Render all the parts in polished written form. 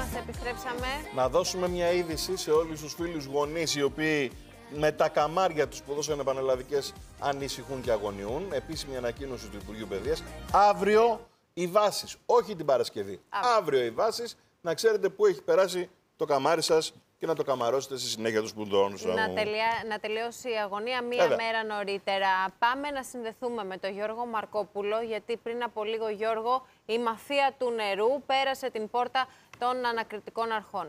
μας, επιστρέψαμε. Να δώσουμε μια είδηση σε όλους τους φίλους γονείς οι οποίοι με τα καμάρια τους που δώσανε πανελλαδικές ανησυχούν και αγωνιούν. Επίσημη ανακοίνωση του Υπουργείου Παιδείας. Αύριο οι βάσεις, όχι την Παρασκευή. Αύριο οι βάσεις, να ξέρετε πού έχει περάσει το καμάρι σας και να το καμαρώσετε στη συνέχεια του σπουδών. Να τελειώσει η αγωνία μία μέρα νωρίτερα. Πάμε να συνδεθούμε με τον Γιώργο Μαρκόπουλο, γιατί πριν από λίγο, Γιώργο, η μαφία του νερού πέρασε την πόρτα των ανακριτικών αρχών.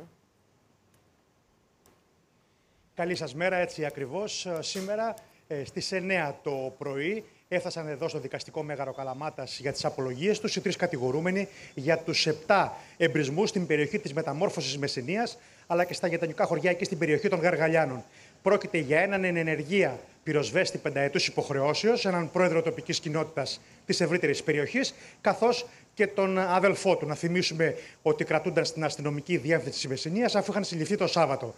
Καλή σας μέρα, έτσι ακριβώς. Σήμερα στις 9 το πρωί έφτασαν εδώ στο δικαστικό Μέγαρο Καλαμάτας για τις απολογίες τους οι τρεις κατηγορούμενοι για τους 7 εμπρισμούς στην περιοχή της Μεταμόρφωσης Μεσσηνίας, αλλά και στα γειτονικά χωριά και στην περιοχή των Γαργαλιάνων. Πρόκειται για έναν εν ενεργεία πυροσβέστη πενταετούς υποχρεώσεως, έναν πρόεδρο τοπικής κοινότητας της ευρύτερης περιοχής, καθώς και τον αδελφό του. Να θυμίσουμε ότι κρατούνταν στην αστυνομική διεύθυνση της Μεσσηνίας αφού είχαν συλληφθεί το Σάββατο.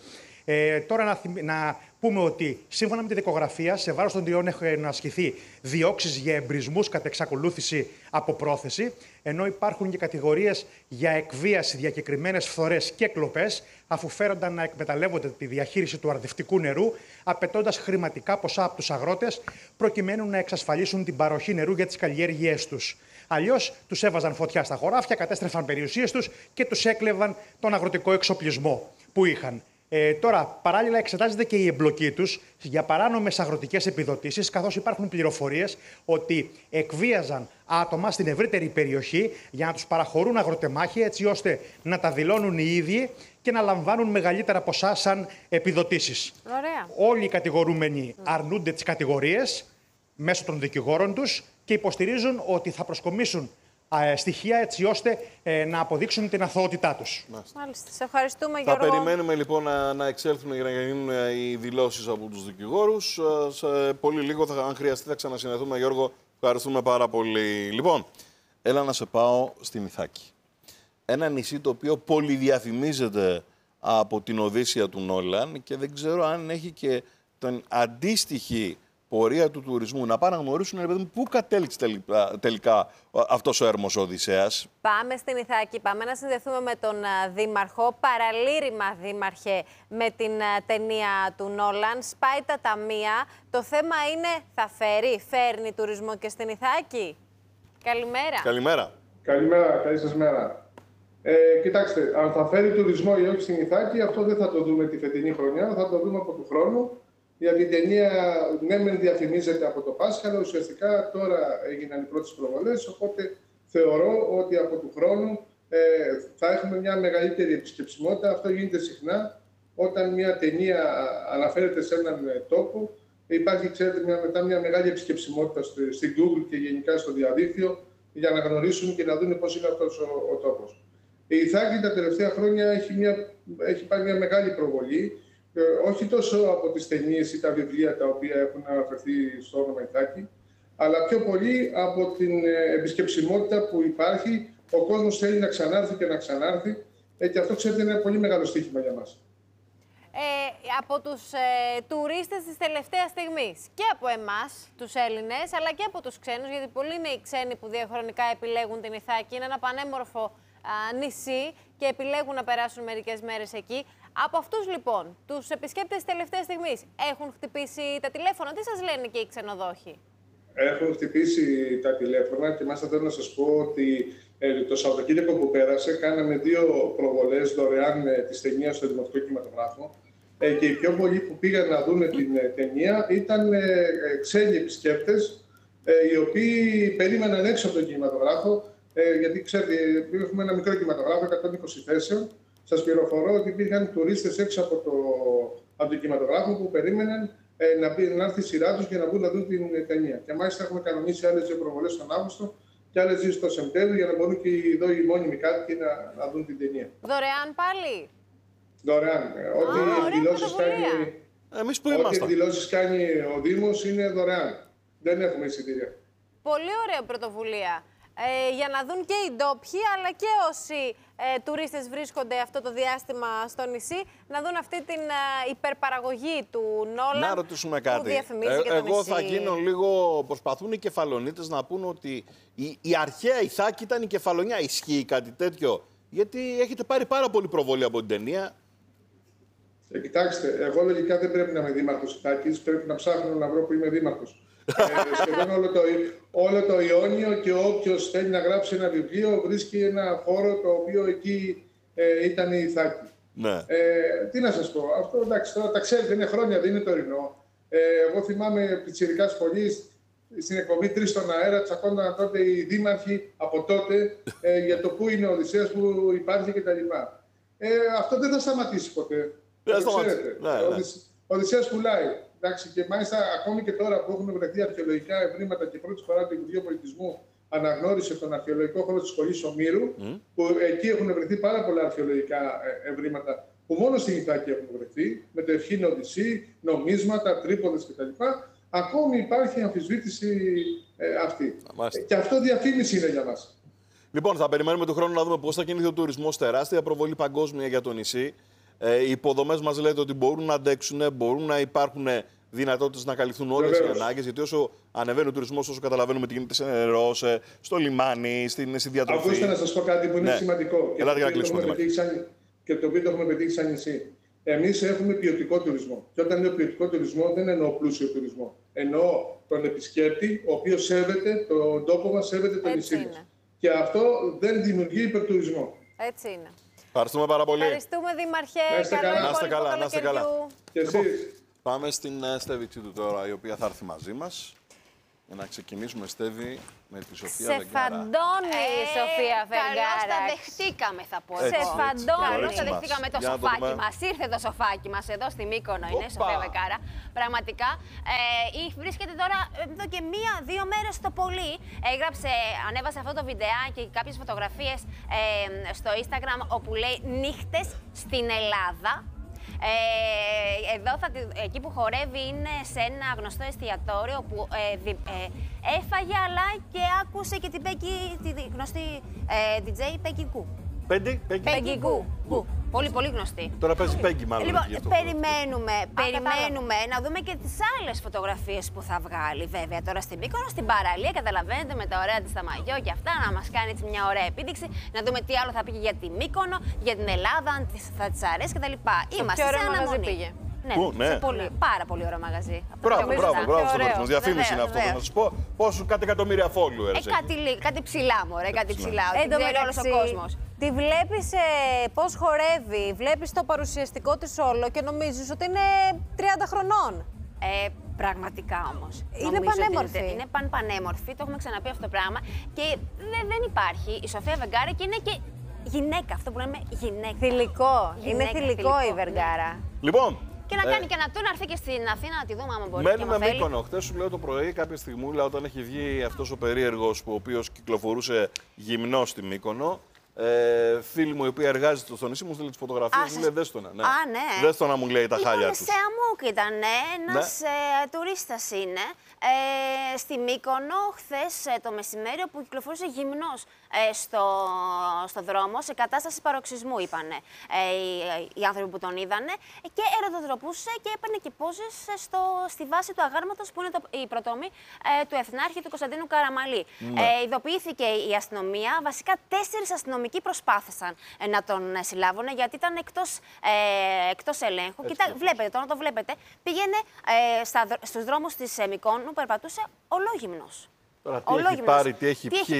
Τώρα να πούμε ότι σύμφωνα με τη δικογραφία, σε βάρος των τριών έχουν ασκηθεί διώξεις για εμπρισμούς κατά εξακολούθηση από πρόθεση, ενώ υπάρχουν και κατηγορίες για εκβίαση, διακεκριμένες φθορές και κλοπές, αφού φέρονταν να εκμεταλλεύονται τη διαχείριση του αρδευτικού νερού, απαιτώντας χρηματικά ποσά από τους αγρότες, προκειμένου να εξασφαλίσουν την παροχή νερού για τις καλλιέργειές τους. Αλλιώς τους έβαζαν φωτιά στα χωράφια, κατέστρεφαν περιουσίες τους και τους έκλεβαν τον αγροτικό εξοπλισμό που είχαν. Τώρα, παράλληλα, εξετάζεται και η εμπλοκή τους για παράνομες αγροτικές επιδοτήσεις, καθώς υπάρχουν πληροφορίες ότι εκβίαζαν άτομα στην ευρύτερη περιοχή για να τους παραχωρούν αγροτεμάχια, έτσι ώστε να τα δηλώνουν οι ίδιοι και να λαμβάνουν μεγαλύτερα ποσά σαν επιδοτήσεις. Ωραία. Όλοι οι κατηγορούμενοι αρνούνται τις κατηγορίες μέσω των δικηγόρων τους και υποστηρίζουν ότι θα προσκομίσουν στοιχεία έτσι ώστε να αποδείξουν την αθωότητά τους. Μάλιστα. Σε ευχαριστούμε, Γιώργο. Θα περιμένουμε λοιπόν να εξέλθουν για να γίνουν οι δηλώσεις από τους δικηγόρους. Σε πολύ λίγο, αν χρειαστεί, θα ξανασυνδεθούμε, Γιώργο. Ευχαριστούμε πάρα πολύ. Λοιπόν, έλα να σε πάω στην Ιθάκη. Ένα νησί το οποίο πολυδιαφημίζεται από την Οδύσσεια του Νόλαν και δεν ξέρω αν έχει και την αντίστοιχη πορεία του τουρισμού. Να πάνε να γνωρίσουν πού κατέληξε τελικά αυτός ο έρμος Οδυσσέας. Πάμε στην Ιθάκη, πάμε να συνδεθούμε με τον Δήμαρχο. Παραλήρημα, Δήμαρχε, με την ταινία του Νόλαν. Σπάει τα ταμεία. Το θέμα είναι, θα φέρνει τουρισμό και στην Ιθάκη. Καλημέρα. Καλημέρα. Καλημέρα, καλή σας μέρα. Κοιτάξτε, αν θα φέρει τουρισμό ή όχι στην Ιθάκη, αυτό δεν θα το δούμε τη φετινή χρονιά, θα το δούμε από του χρόνου. Γιατί η ταινία ναι μεν διαφημίζεται από το Πάσχα, αλλά ουσιαστικά τώρα έγιναν οι πρώτες προβολές, οπότε θεωρώ ότι από του χρόνου θα έχουμε μια μεγαλύτερη επισκεψιμότητα. Αυτό γίνεται συχνά όταν μια ταινία αναφέρεται σε έναν τόπο. Υπάρχει, ξέρετε, μετά μια μεγάλη επισκεψιμότητα στην Google και γενικά στο διαδίκτυο για να γνωρίσουν και να δουν πώς είναι αυτός ο τόπος. Η Ιθάκη τα τελευταία χρόνια έχει πάρει μια μεγάλη προβολή. Όχι τόσο από τις ταινίες ή τα βιβλία τα οποία έχουν αναφερθεί στο όνομα Ιθάκη, αλλά πιο πολύ από την επισκεψιμότητα που υπάρχει. Ο κόσμος θέλει να ξανάρθει και να ξανάρθει και αυτό, ξέρετε, είναι ένα πολύ μεγάλο στοίχημα για μας. Από τους τουρίστες της τελευταίας στιγμής και από εμάς, τους Έλληνες, αλλά και από τους ξένους, γιατί πολλοί είναι οι ξένοι που διαχρονικά επιλέγουν την Ιθάκη. Είναι ένα πανέμορφο νησί και επιλέγουν να περάσουν μερικές μέρες εκεί. Από αυτούς λοιπόν, τους επισκέπτες της τελευταίας στιγμής, έχουν χτυπήσει τα τηλέφωνα? Τι σας λένε και οι ξενοδόχοι? Έχουν χτυπήσει τα τηλέφωνα και μάλιστα θέλω να σας πω ότι το Σαββατοκύριακο που πέρασε κάναμε 2 προβολές δωρεάν της ταινίας στο Δημοτικό Κινηματογράφο και οι πιο πολλοί που πήγαν να δουν την ταινία ήταν ξένοι επισκέπτες οι οποίοι περίμεναν έξω από τον κινηματογράφο, γιατί ξέρετε, έχουμε ένα μικρό κινηματογράφο 120 θέσεων. Σας πληροφορώ ότι υπήρχαν τουρίστες έξω από τον κινηματογράφο που περίμεναν να έρθει η σειρά τους για να μπουν να δουν την ταινία. Και μάλιστα έχουμε κανονίσει άλλες 2 προβολές τον Αύγουστο και άλλες 2 στο Σεπτέμβριο για να μπορούν και εδώ οι μόνιμοι κάτοικοι να δουν την ταινία. Δωρεάν πάλι? Δωρεάν. Ό,τι δηλώσεις κάνει ο Δήμος είναι δωρεάν. Δεν έχουμε εισιτήρια. Πολύ ωραία πρωτοβουλία. Για να δουν και οι ντόπιοι, αλλά και όσοι τουρίστες βρίσκονται αυτό το διάστημα στο νησί, να δουν αυτή την υπερπαραγωγή του Νόλαν. Να ρωτήσουμε κάτι. Εγώ θα γίνω λίγο, προσπαθούν οι Κεφαλονίτες να πούν ότι η αρχαία Ιθάκη ήταν η Κεφαλονιά. Ισχύει κάτι τέτοιο? γιατί έχετε πάρει πάρα πολύ προβολή από την ταινία. Κοιτάξτε, εγώ λογικά δεν πρέπει να είμαι δήμαρχος Ιθάκης, πρέπει να ψάχνω να βρω που είμαι δήμαρχος. Σχεδόν όλο το Ιόνιο, και όποιος θέλει να γράψει ένα βιβλίο βρίσκει ένα χώρο το οποίο εκεί ήταν η Ιθάκη. Ναι. Τι να σας πω, αυτό εντάξει, τώρα τα ξέρετε, είναι χρόνια, δεν είναι τωρινό. Εγώ θυμάμαι πιτσιρικάς πολύ στην εκπομπή 3 στον αέρα, τσακώνταν τότε οι δήμαρχοι από τότε για το πού είναι ο Οδυσσέας, πού υπάρχει κτλ. Αυτό δεν θα σταματήσει ποτέ. Ξέρετε. Ο Οδυσσέας πουλάει. Εντάξει, και μάλιστα ακόμη και τώρα που έχουν βρεθεί αρχαιολογικά ευρήματα και πρώτη φορά το Υπουργείο Πολιτισμού αναγνώρισε τον αρχαιολογικό χώρο της σχολής Ομήρου, που εκεί έχουν βρεθεί πάρα πολλά αρχαιολογικά ευρήματα που μόνο στην Ιθάκη έχουν βρεθεί, με το ευχήνιο Οδυσσή, νομίσματα, τρίποδες κτλ. Ακόμη υπάρχει αμφισβήτηση αυτή. Και αυτό διαφήμιση είναι για μας. Λοιπόν, θα περιμένουμε τον χρόνο να δούμε πώς θα κινηθεί ο τουρισμός. Τεράστια προβολή παγκόσμια για το νησί. Οι υποδομές μας λέτε ότι μπορούν να αντέξουν, μπορούν να υπάρχουν δυνατότητες να καλυφθούν όλες οι ανάγκες. Γιατί όσο ανεβαίνει ο τουρισμός, όσο καταλαβαίνουμε τι γίνεται σε νερό, στο λιμάνι, στη διατροφή. Ακούστε να σας πω κάτι που είναι σημαντικό. Ελάτε για να κλείσουμε. Και το οποίο το έχουμε πετύχει σαν νησί. Εμείς έχουμε ποιοτικό τουρισμό. Και όταν λέω ποιοτικό τουρισμό, δεν εννοώ πλούσιο τουρισμό. Εννοώ τον επισκέπτη, ο οποίος σέβεται τον τόπο μας, σέβεται το νησί μας. Και αυτό δεν δημιουργεί υπερτουρισμό. Έτσι είναι. Ευχαριστούμε πάρα πολύ. Ευχαριστούμε, Δήμαρχε. Να είστε καλά. Να είστε καλά. Και εσείς. Πάμε στην Στέβη Τσίτου τώρα, η οποία θα έρθει μαζί μας. Για να ξεκινήσουμε, Στέβη, με τη Σοφία Βεργάρα. Σε φαντώνει η Σοφία Βεργάρα. Καλώς τα δεχτήκαμε, θα πω. Σε φαντώνει. Καλώς τα δεχτήκαμε το σοφάκι μας. Ήρθε το σοφάκι μας εδώ στη Μύκονο, είναι η Σοφία Βεργάρα. Πραγματικά. Βρίσκεται τώρα εδώ και 1-2 μέρες το πολύ. Ανέβασε αυτό το βιντεάκι και κάποιες φωτογραφίες στο Instagram όπου λέει νύχτες στην Ελλάδα. Εδώ εκεί που χορεύει είναι σε ένα γνωστό εστιατόριο που έφαγε αλλά και άκουσε και τη γνωστή DJ Peggy Gou. Peggy Gou. Πολύ γνωστή. Τώρα παίζει Peggy μάλλον. Λοιπόν, περιμένουμε να δούμε και τις άλλες φωτογραφίες που θα βγάλει. Βέβαια, τώρα στην Μύκονο, στην παραλία, καταλαβαίνετε, με τα ωραία της τα μαγιό και αυτά, να μας κάνει έτσι μια ωραία επίδειξη, να δούμε τι άλλο θα πει για τη Μύκονο, για την Ελλάδα, αν θα της αρέσει κτλ. Είμαστε σε αναμονή. Ναι, πάρα πολύ ωραίο μαγαζί. Μπράβο, στον διαφήμιση είναι αυτό. Να σας πω πόσο κάτι εκατομμύρια followers. Κάτι ψηλά, μωρέ, κάτι ψηλά. Δεν ξέρει όλος ο κόσμος. Τη βλέπεις πώς χορεύει, βλέπεις το παρουσιαστικό της όλο και νομίζεις ότι είναι 30 χρονών. Πραγματικά όμως. Είναι πανέμορφη. Είναι πανέμορφη, το έχουμε ξαναπεί αυτό το πράγμα. Και δεν υπάρχει η Σοφία Βεργάρα και είναι και γυναίκα, αυτό που λέμε γυναίκα. Θηλυκό. Είναι θηλυκό η Βεργάρα. Λοιπόν. Και να κάνει και να του να έρθει και στην Αθήνα να τη δούμε, άμα μπορεί. Μένουμε Μύκονο. Χθες σου λέω το πρωί, κάποια στιγμούλα, όταν έχει βγει αυτός ο περίεργος ο οποίος κυκλοφορούσε γυμνός στη Μύκονο. Φίλη μου η οποία εργάζεται στο νησί μου στείλει τις φωτογραφίες, μου λέει δες το να. Ναι. Δες το να μου λέει τα χάλια του. Σε Αμούκ ήταν, ένας τουρίστας είναι, στη Μύκονο χθες το μεσημέρι που κυκλοφορούσε γυμνός στο δρόμο, σε κατάσταση παροξισμού είπανε οι άνθρωποι που τον είδανε και ερωτοτροπούσε και έπαιρνε και πόζες στη βάση του αγάρματος που είναι η πρωτομή του Εθνάρχη του Κωνσταντίνου Καραμαλή. Ειδοποιήθηκε η αστυνομία, βασικά 4 αστυνομικοί προσπάθησαν να τον συλλάβουν γιατί ήταν εκτός ελέγχου. Βλέπετε, τώρα το βλέπετε, πήγαινε στους δρόμους της Μυκόνου, περπατούσε ολόγυμνος. Τώρα τι έχει πάρει, τι έχει πιει,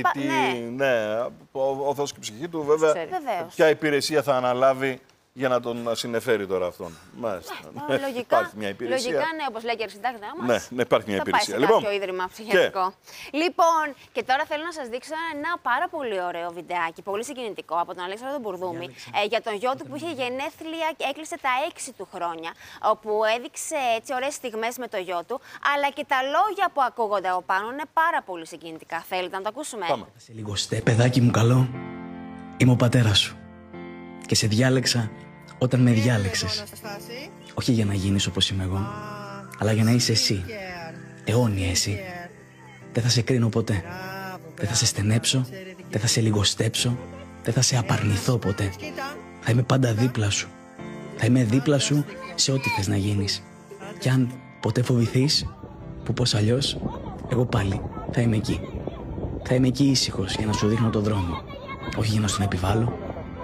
ο Θεός και η ψυχή του βέβαια, ποια υπηρεσία θα αναλάβει για να τον συνεφέρει τώρα αυτόν. Μάλιστα. Υπάρχει μια υπηρεσία. Λογικά, ναι, όπως λέει και ο συντάκτης μας. Ναι, υπάρχει μια υπηρεσία. Θα πάει σε κάποιο ίδρυμα ψυχιατρικό. Λοιπόν, και τώρα θέλω να σας δείξω ένα πάρα πολύ ωραίο βιντεάκι, πολύ συγκινητικό, από τον Αλέξανδρο τον Μπουρδούμη, για τον γιο του που είχε γενέθλια και έκλεισε τα 6 του χρόνια, όπου έδειξε έτσι ωραίες στιγμές με το γιο του, αλλά και τα λόγια που ακούγονται από πάνω είναι πάρα πολύ συγκινητικά. Θέλετε να το ακούσουμε? Πάμε. Σε λιγοστέ, παιδάκι μου καλό, είμαι ο πατέρας σου και σε διάλεξα όταν με διάλεξες. Όχι για να γίνεις όπως είμαι εγώ, αλλά για να είσαι εσύ. Αιώνια εσύ. Δεν θα σε κρίνω ποτέ. Δεν θα σε στενέψω, δεν θα σε λιγοστέψω, δεν θα σε απαρνηθώ ποτέ. Θα είμαι πάντα δίπλα σου. Θα είμαι δίπλα σου σε ό,τι θες να γίνεις. Κι αν ποτέ φοβηθείς, που πώς αλλιώς, εγώ πάλι θα είμαι εκεί. Θα είμαι εκεί ήσυχος για να σου δείχνω τον δρόμο. Όχι για να στον επιβάλλω,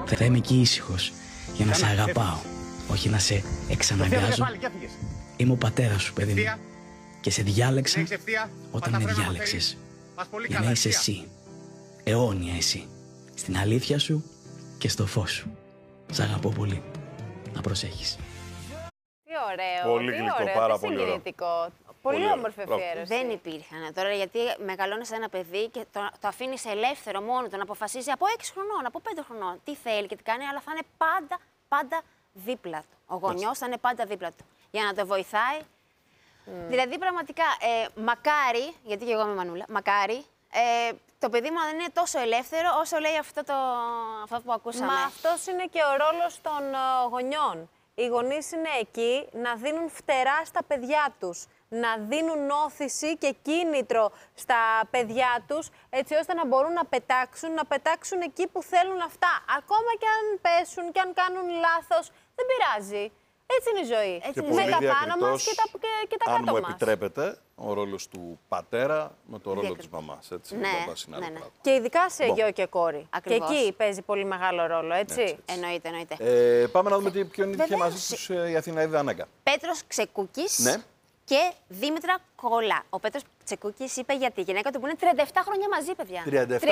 Θα είμαι εκεί ήσυχος για να σε αγαπάω, όχι να σε εξαναγκάζω. Είμαι ο πατέρας σου, παιδί μου. Και σε διάλεξα όταν με διάλεξες. Για να είσαι εσύ. Αιώνια εσύ. Στην αλήθεια σου και στο φως σου. Σ' αγαπώ πολύ. Να προσέχεις. Τι ωραίο. Πολύ γλυκό, πάρα πολύ ωραίο. Πολύ όμορφη αφιέρωση. Δεν υπήρχαν τώρα, γιατί μεγαλώνεις ένα παιδί και το αφήνεις ελεύθερο μόνο του να αποφασίζει από 6 χρονών, από 5 χρονών, τι θέλει και τι κάνει, αλλά θα είναι πάντα δίπλα του. Ο γονιός θα είναι πάντα δίπλα του για να το βοηθάει. Δηλαδή, πραγματικά, μακάρι, γιατί και εγώ είμαι Μανούλα, μακάρι το παιδί μου να είναι τόσο ελεύθερο όσο λέει αυτό που ακούσαμε. Μα αυτός είναι και ο ρόλος των γονιών. Οι γονείς είναι εκεί να δίνουν φτερά στα παιδιά τους, να δίνουν όθηση και κίνητρο στα παιδιά τους, έτσι ώστε να μπορούν να πετάξουν εκεί που θέλουν αυτά. Ακόμα και αν πέσουν και αν κάνουν λάθος, δεν πειράζει. Έτσι είναι η ζωή. Με τα πάνω μας και τα κάτω μας. Αν μου επιτρέπετε, ο ρόλος του πατέρα με το ρόλο της μαμάς. Έτσι, ναι. Και ειδικά σε γιο και κόρη. Ακριβώς. Και εκεί παίζει πολύ μεγάλο ρόλο, έτσι. Εννοείται. Πάμε να δούμε ποιον είχε μαζί τους η Αθηναίδα Ανέγκα. Πέτρος Ξεκούκης. Ναι. Και Δήμητρα Κολά. Ο Πέτρος Ξεκούκης είπε για τη γυναίκα του που είναι 37 χρόνια μαζί, παιδιά.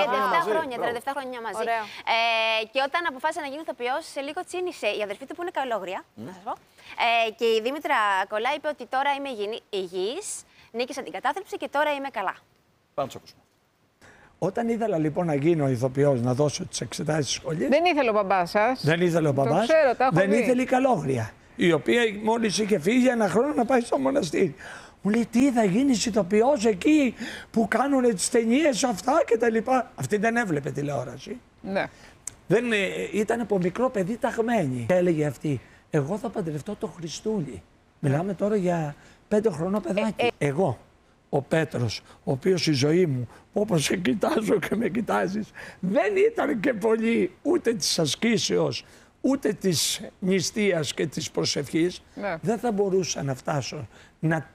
37 χρόνια μαζί. Και όταν αποφάσισε να γίνει ηθοποιός, σε λίγο τσίνησε η αδερφή του που είναι καλόγρια. Θα σας πω. Και η Δήμητρα Κολά είπε ότι τώρα είμαι υγιής, νίκησα την κατάθλιψη και τώρα είμαι καλά. Πάμε να ακούσουμε. Όταν ήθελα λοιπόν να γίνω ηθοποιός, να δώσω τις εξετάσεις σχολής. Δεν ήθελε ο μπαμπάς σας. Δεν ήθελε ο μπαμπάς. Ξέρω, δεν ήθελε η καλόγρια. Η οποία μόλις είχε φύγει για ένα χρόνο να πάει στο μοναστήρι. Μου λέει, τι θα γίνεις ηθοποιός εκεί που κάνουν τις ταινίες αυτά και τα λοιπά. Αυτή δεν έβλεπε τηλεόραση. Ναι. Ήταν από μικρό παιδί ταγμένη. Και έλεγε αυτή, εγώ θα παντρευτώ το Χριστούλη. Μιλάμε τώρα για 5 χρονών παιδάκι. Εγώ, ο Πέτρος, ο οποίος η ζωή μου, όπως σε κοιτάζω και με κοιτάζεις, δεν ήταν και πολύ ούτε της ασκήσεως, ούτε της νηστείας και της προσευχής, δεν θα μπορούσα να φτάσω να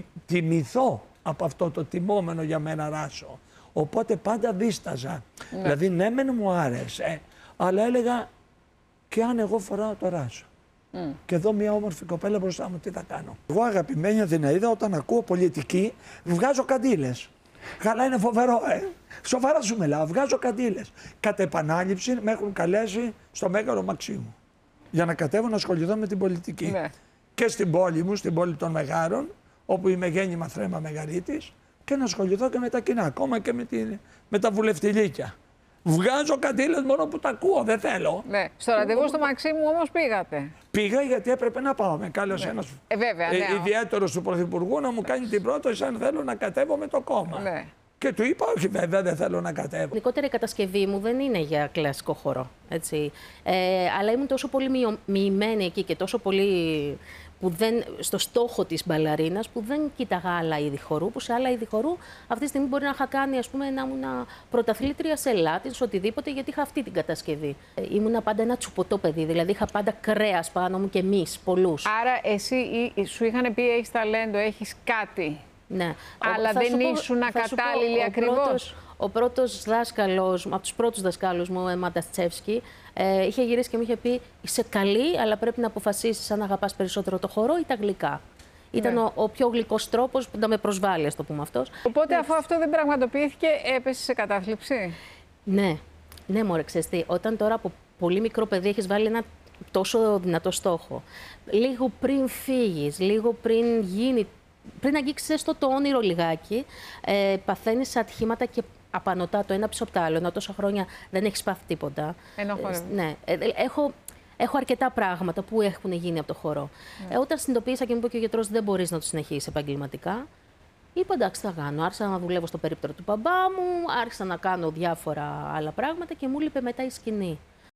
τιμηθώ από αυτό το τιμόμενο για μένα ράσο. Οπότε πάντα δίσταζα. Δηλαδή ναι μεν μου άρεσε, αλλά έλεγα και αν εγώ φοράω το ράσο. Και εδώ μια όμορφη κοπέλα μπροστά μου, τι θα κάνω. Εγώ αγαπημένη Αθηναίδα, όταν ακούω πολιτική, βγάζω καντήλες. Καλά, είναι φοβερό, Σοβαρά σου μιλάω, βγάζω καντήλες. Κατ' επανάληψη με έχουν καλέσει στο Μέγαρο Μαξίμου για να κατέβω να ασχοληθώ με την πολιτική. Ναι. Και στην πόλη μου, στην πόλη των Μεγάρων, όπου είμαι γέννημα θρέμα Μεγαρίτης, και να ασχοληθώ και με τα κοινά, ακόμα και με τα βουλευτηλίκια. Βγάζω καντήλες μόνο που τα ακούω, δεν θέλω. Ναι. Στο ραντεβού στο Μαξίμου όμως πήγατε. Πήγα γιατί έπρεπε να πάω. Με κάλεσε ένας ιδιαίτερος του Πρωθυπουργού να μου κάνει την πρόταση αν θέλω να κατέβω με το κόμμα. Ναι. Και του είπα, όχι βέβαια δεν θέλω να κατέβω. Ειδικότερα η κατασκευή μου δεν είναι για κλασικό χορό, έτσι. Αλλά ήμουν τόσο πολύ μοιημένη εκεί και τόσο πολύ στο στόχο της μπαλαρίνας που δεν κοίταγα άλλα είδη χορού, που σε άλλα είδη χορού αυτή τη στιγμή μπορεί να είχα κάνει, ας πούμε, να ήμουν πρωταθλήτρια σε Λάτινς, οτιδήποτε, γιατί είχα αυτή την κατασκευή. Ήμουνα πάντα ένα τσουποτό παιδί, δηλαδή είχα πάντα κρέας πάνω μου και εμείς, πολλούς. Άρα εσύ σου είχαν πει έχεις ταλέντο, έχεις κάτι. Ναι. Αλλά δεν ήσουν κατάλληλη ακριβώς. Ο πρώτος δάσκαλος, από τους πρώτους δασκάλους μου, ο Μανταστσεύσκη, είχε γυρίσει και μου είχε πει: είσαι καλή, αλλά πρέπει να αποφασίσεις αν αγαπάς περισσότερο το χορό ή τα γλυκά. Ήταν ο πιο γλυκός τρόπος που να με προσβάλλει, ας το πούμε αυτός. Οπότε, αφού αυτό δεν πραγματοποιήθηκε, έπεσε σε κατάθλιψη. Ναι, μωρέ, ξέρεις τι, όταν τώρα από πολύ μικρό παιδί έχεις βάλει ένα τόσο δυνατό στόχο, λίγο πριν φύγεις, λίγο πριν γίνει. Πριν αγγίξεις έστω το όνειρο λιγάκι, παθαίνεις ατυχήματα και απανωτά το ένα πίσω από το άλλο. Ενώ τόσα χρόνια δεν έχεις πάθει τίποτα. Ναι, έχω αρκετά πράγματα που έχουν γίνει από το χορό. Όταν συνειδητοποίησα και μου είπε και ο γιατρός δεν μπορείς να το συνεχίσεις επαγγελματικά, είπα εντάξει, θα κάνω. Άρχισα να δουλεύω στο περίπτερο του μπαμπά μου, άρχισα να κάνω διάφορα άλλα πράγματα και μου λείπε μετά η σκηνή.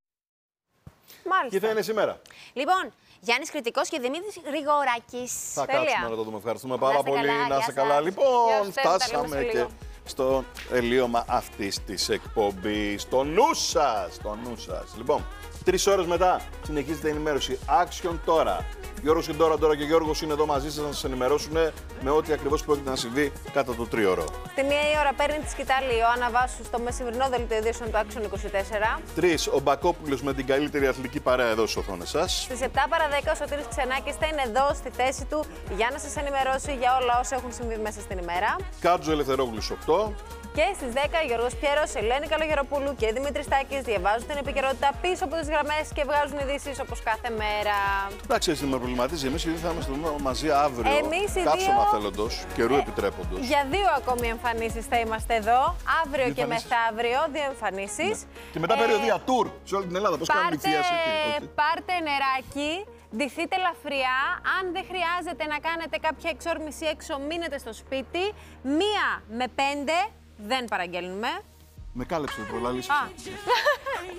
Μάλιστα. Τι θα είναι σήμερα? Λοιπόν, Γιάννης Κρητικός και Δημήτρης Γρηγοράκης. Θα κάτσουμε να το δούμε. Ευχαριστούμε πάρα πολύ. Να είστε καλά. Λοιπόν, φτάσαμε και στο τελείωμα αυτής της εκπομπής. Στο νου σας. Λοιπόν, 3 ώρες μετά συνεχίζεται η ενημέρωση. Action τώρα. Γιώργος και Ντόρα και Γιώργος είναι εδώ μαζί σας να σας ενημερώσουν με ό,τι ακριβώς πρόκειται να συμβεί κατά το 3ωρο. Στη 1 η ώρα παίρνει τη σκητάλη η Ιωάννα Βάσου στο μεσημερινό δελτίο ειδήσεων του Action 24. 3. Ο Μπακόπουλος με την καλύτερη αθλητική παρέα εδώ στις οθόνες σας. Στις 7 παρα 10 ο Σωτήρης Ξενάκης θα είναι εδώ στη θέση του για να σας ενημερώσει για όλα όσα έχουν συμβεί μέσα στην ημέρα. Κάτζο Ελευθερόγλου στις 8. Και στις 10 Γιώργος Πιέρος, Ελένη Καλογεροπούλου και Δημήτρης Τάκης διαβάζουν την επικαιρότητα πίσω από τις γραμμές και βγάζουν ειδήσεις όπως κάθε μέρα. Εντάξει, εσύ με προβληματίζει. Εμείς ήδη θα είμαστε μαζί αύριο. Εμείς οι Κάψωμα δύο... θέλοντος, καιρού επιτρέποντος. Για 2 ακόμη εμφανίσεις θα είμαστε εδώ. Αύριο και μεθαύριο, 2 εμφανίσεις. Ναι. Και μετά περιοδία tour σε όλη την Ελλάδα. Πώς κάνουμε θίαση. Πάρτε νεράκι. Ντυθείτε ελαφριά. Αν δεν χρειάζεται να κάνετε κάποια εξόρμηση έξω, μείνετε στο σπίτι. 1 με 5 δεν παραγγέλνουμε. Με κάλεψε το προλάλης.